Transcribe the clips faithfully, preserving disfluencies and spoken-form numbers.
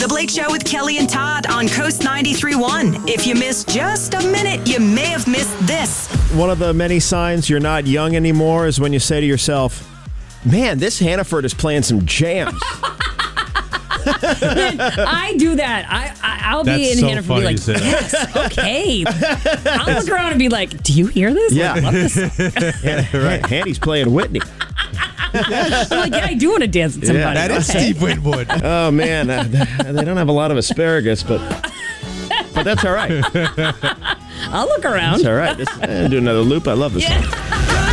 The Blake Show with Kelly and Todd on Coast ninety-three point one. If you missed just a minute, you may have missed this. One of the many signs you're not young anymore is when you say to yourself, man, this Hannaford is playing some jams. I do that. I, I I'll That's be in so Hannaford and be like, yes, okay. I'll look around and be like, do you hear this? Yeah. I love this song. Right. Handy's playing Whitney. I'm like, yeah, I do want to dance with somebody. That is okay. Steve Winwood. Oh, man. Uh, they don't have a lot of asparagus, but but that's all right. I'll look around. That's all right. This, uh, do another loop. I love this Yeah. song.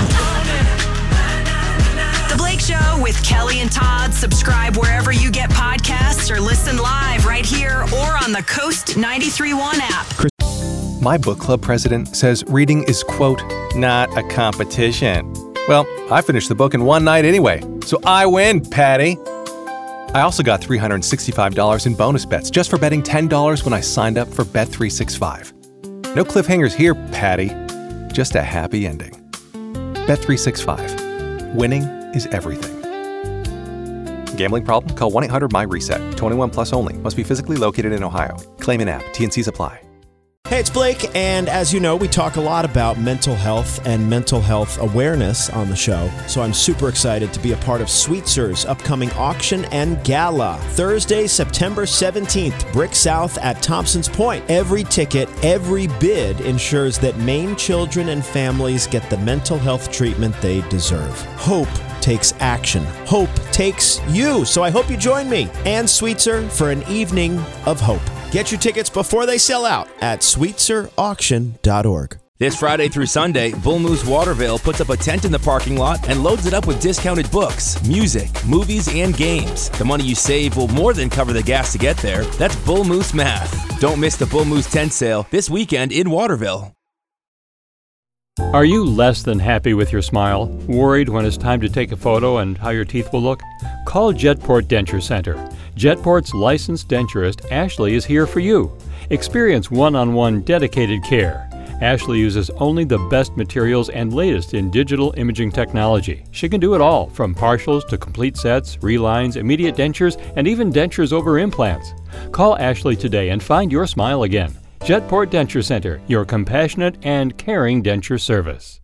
The Blake Show with Kelly and Todd. Subscribe wherever you get podcasts or listen live right here or on the Coast ninety-three point one app. My book club president says reading is, quote, not a competition. Well, I finished the book in one night anyway, so I win, Patty. I also got three hundred sixty-five dollars in bonus bets just for betting ten dollars when I signed up for Bet three sixty-five. No cliffhangers here, Patty. Just a happy ending. Bet three sixty-five. Winning is everything. Gambling problem? Call one eight hundred my reset. twenty-one plus only. Must be physically located in Ohio. Claim in app. T N Cs apply. Hey, it's Blake, and as you know, we talk a lot about mental health and mental health awareness on the show, so I'm super excited to be a part of Sweetzer's upcoming auction and gala. Thursday, September seventeenth, Brick South at Thompson's Point. Every ticket, every bid ensures that Maine children and families get the mental health treatment they deserve. Hope takes action. Hope takes you, so I hope you join me and Sweetser for an evening of hope. Get your tickets before they sell out at sweetser auction dot org. This Friday through Sunday, Bull Moose Waterville puts up a tent in the parking lot and loads it up with discounted books, music, movies, and games. The money you save will more than cover the gas to get there. That's Bull Moose math. Don't miss the Bull Moose tent sale this weekend in Waterville. Are you less than happy with your smile? Worried when it's time to take a photo and how your teeth will look? Call Jetport Denture Center. Jetport's licensed denturist, Ashley, is here for you. Experience one-on-one dedicated care. Ashley uses only the best materials and latest in digital imaging technology. She can do it all, from partials to complete sets, relines, immediate dentures, and even dentures over implants. Call Ashley today and find your smile again. Jetport Denture Center, your compassionate and caring denture service.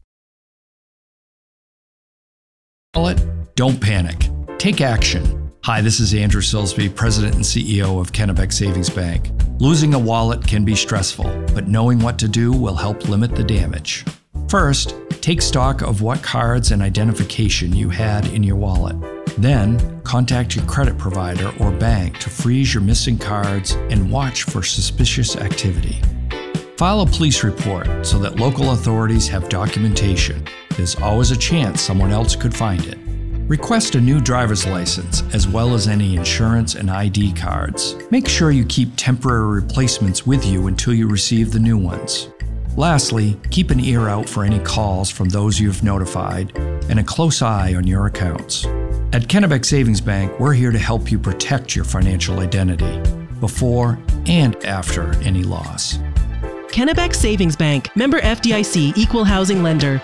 Don't panic. Take action. Hi, this is Andrew Silsby, President and C E O of Kennebec Savings Bank. Losing a wallet can be stressful, but knowing what to do will help limit the damage. First, take stock of what cards and identification you had in your wallet. Then, contact your credit provider or bank to freeze your missing cards and watch for suspicious activity. File a police report so that local authorities have documentation. There's always a chance someone else could find it. Request a new driver's license as well as any insurance and I D cards. Make sure you keep temporary replacements with you until you receive the new ones. Lastly, keep an ear out for any calls from those you've notified and a close eye on your accounts. At Kennebec Savings Bank, we're here to help you protect your financial identity before and after any loss. Kennebec Savings Bank, member F D I C, equal housing lender.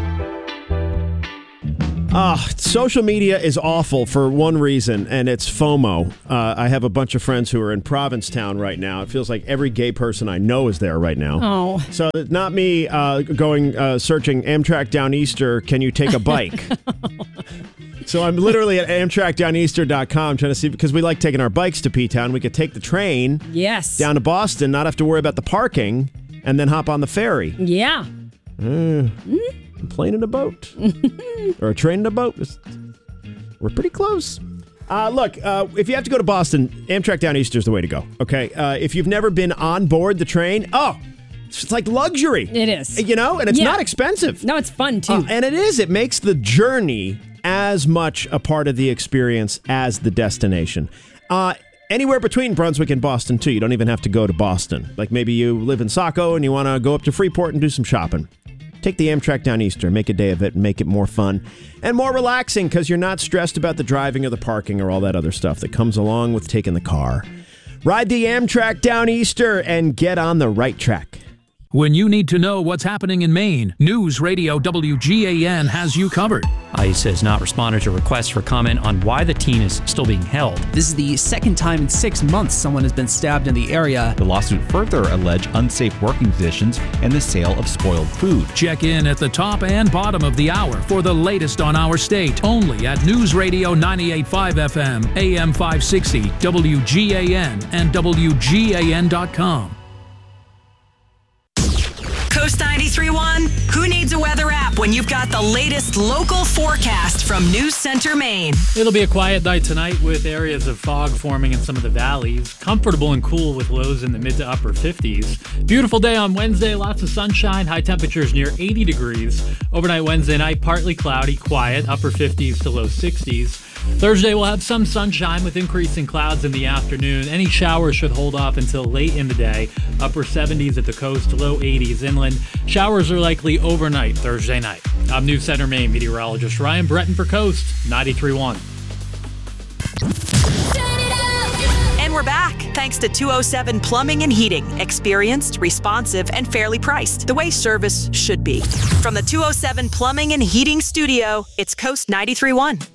Uh, social media is awful for one reason, and it's FOMO. Uh, I have a bunch of friends who are in Provincetown right now. It feels like every gay person I know is there right now. Oh. So it's not me uh, going uh, searching Amtrak Downeaster, can you take a bike? So I'm literally at amtrak downeaster dot com trying to see, because we like taking our bikes to P-Town. We could take the train Yes. down to Boston, not have to worry about the parking, and then hop on the ferry. Yeah. Uh, a plane and a boat. Or a train and a boat. We're pretty close. Uh, look, uh, if you have to go to Boston, Amtrak Downeaster is the way to go. Okay. Uh, if you've never been on board the train, oh, it's like luxury. It is. You know, and it's Yeah. not expensive. No, it's fun, too. Uh, and it is. It makes the journey as much a part of the experience as the destination. Uh, anywhere between Brunswick and Boston, too. You don't even have to go to Boston. Like maybe you live in Saco and you want to go up to Freeport and do some shopping. Take the Amtrak Downeaster, make a day of it, and make it more fun and more relaxing, because you're not stressed about the driving or the parking or all that other stuff that comes along with taking the car. Ride the Amtrak Downeaster and get on the right track. When you need to know what's happening in Maine, News Radio W G A N has you covered. ICE has not responded to requests for comment on why the teen is still being held. This is the second time in six months someone has been stabbed in the area. The lawsuit further alleged unsafe working conditions and the sale of spoiled food. Check in at the top and bottom of the hour for the latest on our state, only at News Radio ninety-eight point five F M, A M five sixty, W G A N, and W G A N dot com. Coast ninety-three point one, who needs a weather app when you've got the latest local forecast from News Center, Maine? It'll be a quiet night tonight with areas of fog forming in some of the valleys. Comfortable and cool with lows in the mid to upper fifties. Beautiful day on Wednesday, lots of sunshine, high temperatures near eighty degrees. Overnight Wednesday night, partly cloudy, quiet, upper fifties to low sixties. Thursday, we'll have some sunshine with increasing clouds in the afternoon. Any showers should hold off until late in the day. Upper seventies at the coast, low eighties inland. Showers are likely overnight Thursday night. I'm News Center Maine meteorologist Ryan Breton for Coast ninety-three point one. And we're back, thanks to two oh seven Plumbing and Heating. Experienced, responsive, and fairly priced. The way service should be. From the two oh seven Plumbing and Heating studio, it's Coast ninety-three point one.